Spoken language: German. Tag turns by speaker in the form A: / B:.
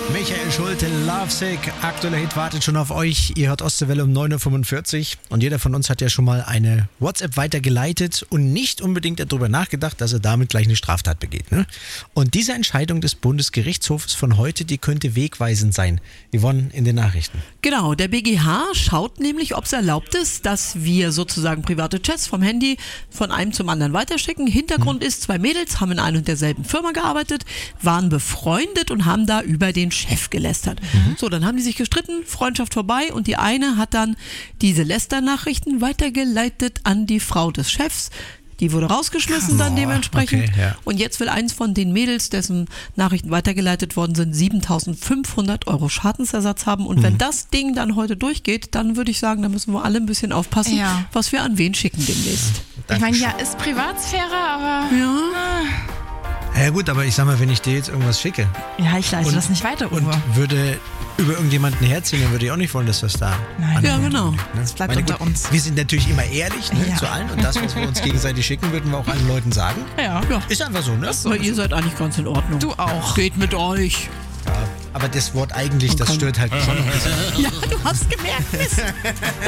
A: Michael Schulte, Lovesick, aktueller Hit wartet schon auf euch. Ihr hört Ostseewelle um 9.45 Uhr und jeder von uns hat ja schon mal eine WhatsApp weitergeleitet und nicht unbedingt darüber nachgedacht, dass er damit gleich eine Straftat begeht. Ne? Und diese Entscheidung des Bundesgerichtshofes von heute, die könnte wegweisend sein. Yvonne in den Nachrichten.
B: Genau, der BGH schaut nämlich, ob es erlaubt ist, dass wir sozusagen private Chats vom Handy von einem zum anderen weiterschicken. Hintergrund ist, zwei Mädels haben in einer und derselben Firma gearbeitet, waren befreundet und haben da über den Chef gelästert. So, dann haben die sich gestritten, Freundschaft vorbei und die eine hat dann diese Lästernachrichten weitergeleitet an die Frau des Chefs. Die wurde rausgeschmissen dann dementsprechend.
A: Okay, ja.
B: Und jetzt will eins von den Mädels, dessen Nachrichten weitergeleitet worden sind, 7.500 Euro Schadensersatz haben. Und wenn das Ding dann heute durchgeht, dann würde ich sagen, da müssen wir alle ein bisschen aufpassen, was wir an wen schicken demnächst.
C: Ich meine, ja, ist Privatsphäre, aber...
A: Ja gut, aber ich sag mal, wenn ich dir jetzt irgendwas schicke
C: Ja, ich leite das nicht weiter, Uwe.
A: und würde über irgendjemanden herziehen, dann würde ich auch nicht wollen, dass das da...
C: Nein.
B: Ja, genau.
C: Das bleibt unter uns.
A: Wir sind natürlich immer ehrlich
C: Ja.
A: zu allen und das, was wir uns gegenseitig schicken, würden wir auch allen Leuten sagen.
C: Ja.
A: Ist einfach so, ne?
B: Aber ihr seid eigentlich ganz in Ordnung.
C: Du auch.
B: Geht mit euch.
A: Ja, aber das Wort eigentlich, das stört halt schon.
B: Ja, du hast gemerkt.